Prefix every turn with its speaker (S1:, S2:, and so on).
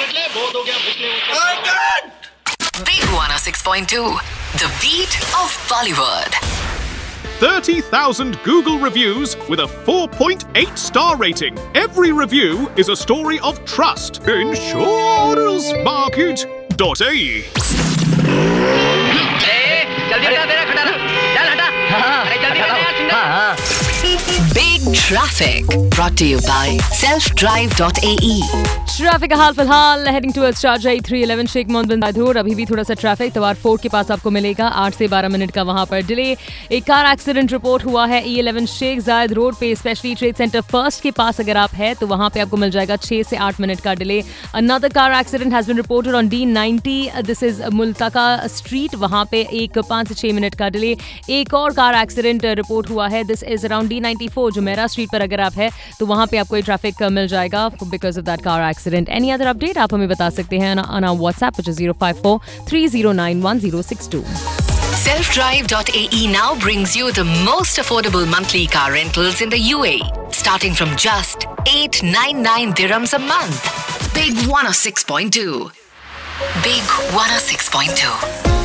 S1: Big 106.2, the beat of Bollywood.
S2: 30,000 Google reviews with a 4.8-star rating. Every review is a story of trust. Insurancemarket.ae.
S1: Big Traffic, brought to you by selfdrive.ae.
S3: Traffic का हाल फिलहाल heading towards Sharjah 311 Sheikh Mohammad बिन जायद road. अभी भी थोड़ा सा traffic तवार fort के पास आपको मिलेगा 8 से 12 मिनट का वहां पर डिले। एक कार एक्सीडेंट रिपोर्ट हुआ है E11 शेख जायद रोड पे, स्पेशली ट्रेड सेंटर फर्स्ट के पास अगर आप है तो वहां पे आपको मिल जाएगा 6 से 8 मिनट का delay. Another car accident has been reported on D90, this is मुल्तका street, वहां पे एक 5 से 6 मिनट का डिले। एक और कार एक्सीडेंट रिपोर्ट हुआ है, this is around D94 Jumeirah street पर अगर आप है तो वहां पे आपको ट्रैफिक मिल जाएगा because of that car accident. Any other update आप हमें बता सकते हैं on our WhatsApp which is 054-309-1062.
S1: Selfdrive.ae now brings you the most affordable monthly car rentals in the UAE, starting from just 899 dirhams a month. Big 106.2. Big 106.2.